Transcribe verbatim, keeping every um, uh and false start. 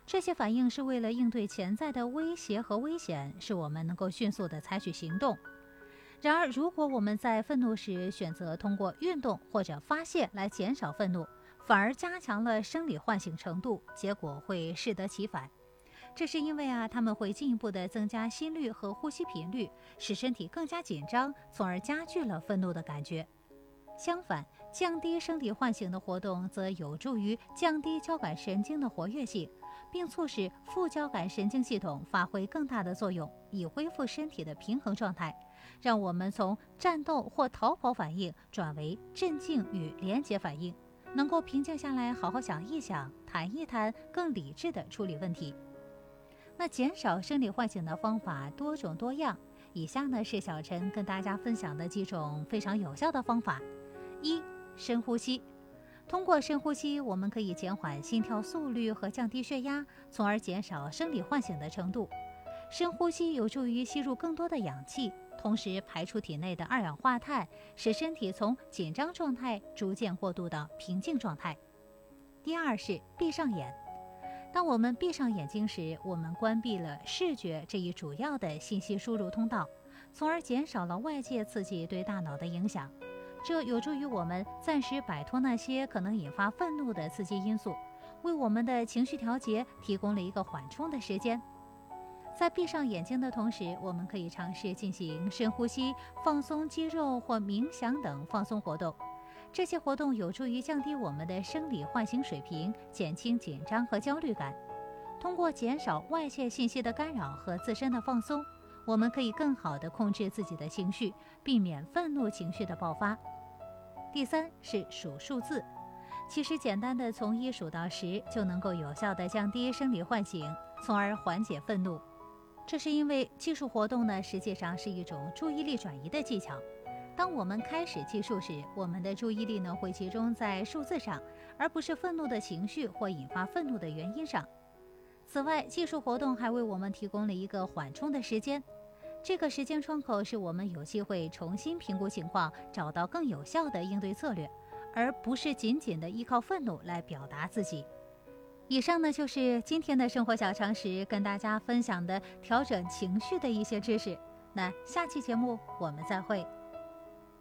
这些反应是为了应对潜在的威胁和危险，使我们能够迅速地采取行动。然而，如果我们在愤怒时选择通过运动或者发泄来减少愤怒，反而加强了生理唤醒程度，结果会适得其反。这是因为啊，它们会进一步地增加心率和呼吸频率，使身体更加紧张，从而加剧了愤怒的感觉。相反，降低生理唤醒的活动则有助于降低交感神经的活跃性，并促使副交感神经系统发挥更大的作用，以恢复身体的平衡状态，让我们从战斗或逃跑反应转为镇静与连结反应，能够平静下来，好好想一想，谈一谈，更理智地处理问题。那减少生理唤醒的方法多种多样，以下呢是小陈跟大家分享的几种非常有效的方法。一、深呼吸。通过深呼吸，我们可以减缓心跳速率和降低血压，从而减少生理唤醒的程度。深呼吸有助于吸入更多的氧气，同时排出体内的二氧化碳，使身体从紧张状态逐渐过渡到平静状态。第二是闭上眼。当我们闭上眼睛时，我们关闭了视觉这一主要的信息输入通道，从而减少了外界刺激对大脑的影响。这有助于我们暂时摆脱那些可能引发愤怒的刺激因素，为我们的情绪调节提供了一个缓冲的时间。在闭上眼睛的同时，我们可以尝试进行深呼吸、放松肌肉或冥想等放松活动。这些活动有助于降低我们的生理唤醒水平，减轻紧张和焦虑感。通过减少外界信息的干扰和自身的放松，我们可以更好地控制自己的情绪，避免愤怒情绪的爆发。第三是数数字。其实简单的从一数到十就能够有效地降低生理唤醒，从而缓解愤怒。这是因为计数活动呢，实际上是一种注意力转移的技巧。当我们开始计数时，我们的注意力呢会集中在数字上，而不是愤怒的情绪或引发愤怒的原因上。此外，计数活动还为我们提供了一个缓冲的时间，这个时间窗口是我们有机会重新评估情况，找到更有效的应对策略，而不是仅仅的依靠愤怒来表达自己。以上呢就是今天的生活小常识，跟大家分享的调整情绪的一些知识。那下期节目我们再会。